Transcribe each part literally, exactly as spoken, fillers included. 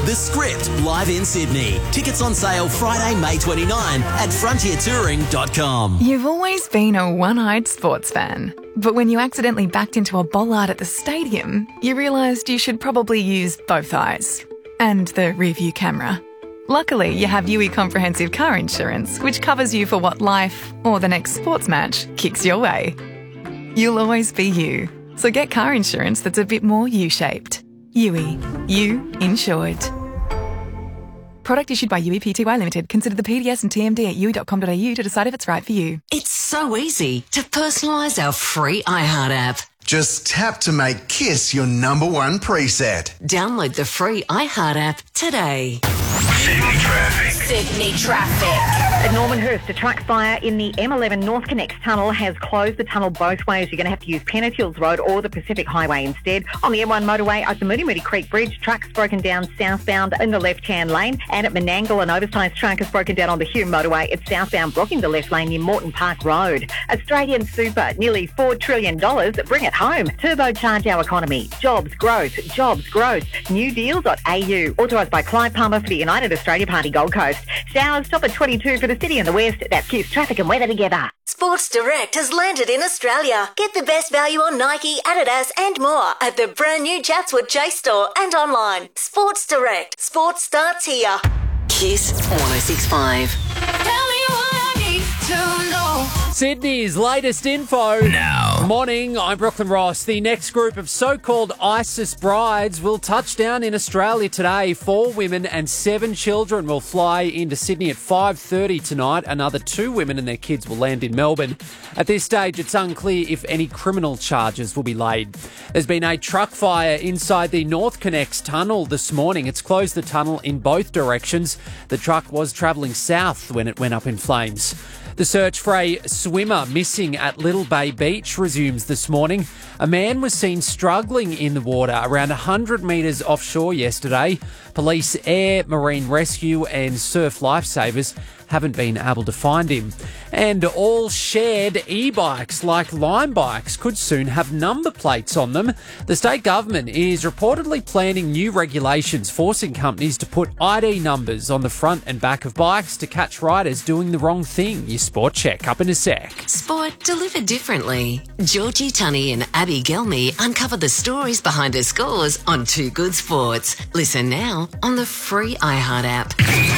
The Script, live in Sydney. Tickets on sale Friday, May twenty-ninth at frontier touring dot com. You've always been a one-eyed sports fan. But when you accidentally backed into a bollard at the stadium, you realised you should probably use both eyes. And the rear-view camera. Luckily, you have U E Comprehensive Car Insurance, which covers you for what life, or the next sports match, kicks your way. You'll always be you. So get car insurance that's a bit more U-shaped. U E. You insured. Product issued by U E P T Y Limited. Consider the P D S and T M D at u e dot com dot a u to decide if it's right for you. It's so easy to personalise our free iHeart app. Just tap to make Kiss your number one preset. Download the free iHeart app today. Sydney traffic. Sydney traffic. At Normanhurst, a truck fire in the M eleven North Connects tunnel has closed the tunnel both ways. You're going to have to use Pennant Hills Road or the Pacific Highway instead. On the M one motorway at the Moody Moody Creek Bridge, trucks broken down southbound in the left-hand lane. And at Menangle, an oversized truck has broken down on the Hume motorway. It's southbound, blocking the left lane near Morton Park Road. Australian Super, nearly four trillion dollars. Bring it home. Turbocharge our economy. Jobs, growth, jobs, growth. new deal dot a u. Authorised by Clyde Palmer for the United Australia Party Gold Coast. Showers top at twenty-two for the city and the west. That's Kiss traffic and weather together. Sports Direct has landed in Australia. Get the best value on Nike, Adidas and more at the brand new Chatswood Chase store and online. Sports Direct. Sports starts here. Kiss one oh six point five. Tell me what I need to know. Sydney's latest info. Now. Morning, I'm Brooklyn Ross. The next group of so-called ISIS brides will touch down in Australia today. Four women and seven children will fly into Sydney at five thirty tonight. Another two women and their kids will land in Melbourne. At this stage, it's unclear if any criminal charges will be laid. There's been a truck fire inside the North Connects tunnel this morning. It's closed the tunnel in both directions. The truck was travelling south when it went up in flames. The search for a swimmer missing at Little Bay Beach resumes this morning. A man was seen struggling in the water around one hundred metres offshore yesterday. Police, air, marine rescue and surf lifesavers haven't been able to find him. And all shared e-bikes like Lime bikes could soon have number plates on them. The state government is reportedly planning new regulations forcing companies to put I D numbers on the front and back of bikes to catch riders doing the wrong thing. Your sport check up in a sec. Sport delivered differently. Georgie Tunney and Abby Gelmy uncover the stories behind her scores on Two Good Sports. Listen now on the free iHeart app.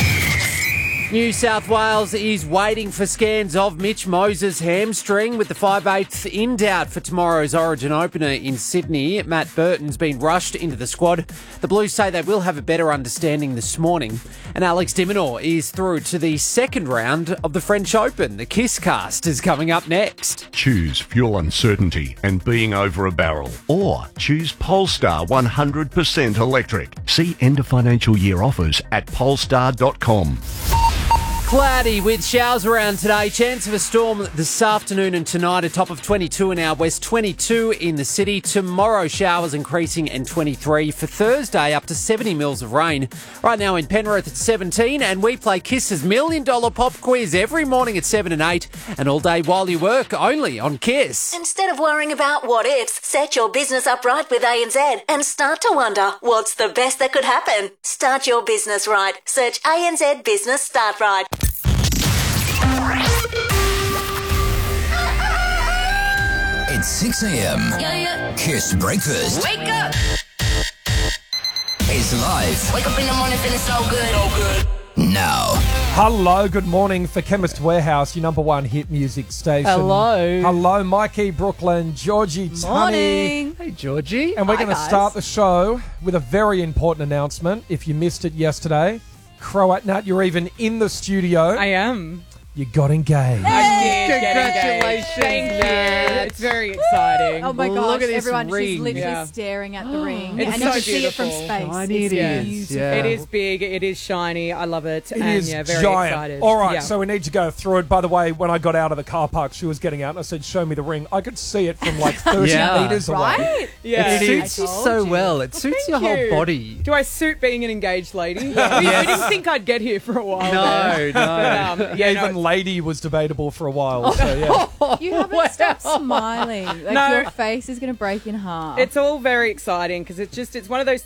New South Wales is waiting for scans of Mitch Moses' hamstring with the five eighths in doubt for tomorrow's Origin opener in Sydney. Matt Burton's been rushed into the squad. The Blues say they will have a better understanding this morning. And Alex de Minaur is through to the second round of the French Open. The Kiss Cast is coming up next. Choose fuel uncertainty and being over a barrel. Or choose Polestar one hundred percent electric. See end of financial year offers at polestar dot com. Cloudy with showers around today. Chance of a storm this afternoon and tonight. A top of twenty-two in our west, twenty-two in the city. Tomorrow, showers increasing and twenty-three. For Thursday, up to seventy mils of rain. Right now in Penrith, it's seventeen. And we play Kiss's Million Dollar Pop Quiz every morning at seven and eight. And all day while you work, only on Kiss. Instead of worrying about what ifs, set your business up right with A N Z and start to wonder what's the best that could happen. Start your business right. Search A N Z Business Start Right. It's six a.m. Yeah, yeah. Kiss Breakfast Wake up! is live Wake up in the morning feeling so good. So good. now. Hello, good morning for Chemist Warehouse, your number one hit music station. Hello. Hello, Mikey, Brooklyn, Georgie, Tunney. Morning. Hey, Georgie. And we're Hi, going to guys. start the show with a very important announcement. If you missed it yesterday, Croat Nut, you're even in the studio. I am. You got engaged. I did get Congratulations, engaged. Thank you. Nat. It's very exciting. Oh my Look gosh, at this everyone, ring. she's literally Yeah. staring at the ring. It's and so you can see it from beautiful. space. Shiny it's it is, beautiful. yeah. It is big. It is shiny. I love it. It and is yeah, very giant. excited. All right, Yeah. so we need to go through it. By the way, when I got out of the car park, she was getting out, and I said, "Show me the ring." I could see it from like thirty Yeah. meters away. Right? Yeah. It It suits is. you so well. It suits your Thank whole you. body. Do I suit being an engaged lady? we, we didn't think I'd get here for a while. No, there. no. But, um, yeah, Even no, lady was debatable for a while. So yeah. You haven't Wow. stopped smiling. Like No. your face is going to break in half. it's all very exciting because it's just it's one of those